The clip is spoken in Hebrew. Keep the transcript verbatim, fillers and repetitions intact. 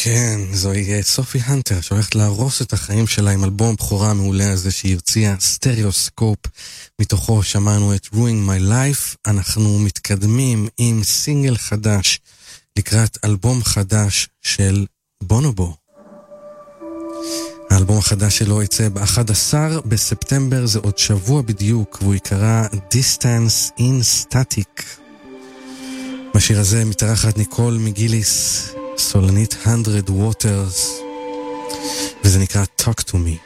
כן, זוהי סופי הנטר שהולכת להרוס את החיים שלה עם אלבום הבכורה המעולה הזה שהיא הרציאה, סטריאוסקופ. מתוכו שמענו את Ruin My Life. אנחנו מתקדמים עם סינגל חדש לקראת אלבום חדש של בונובו. האלבום החדש שלו יצא ב-אחד עשר בספטמבר, זה עוד שבוע בדיוק, והוא יקרא Distance in Static. בשיר הזה מתארחת ניקול מגיליס, סולנית מאה Waters, וזה נקרא Talk to Me.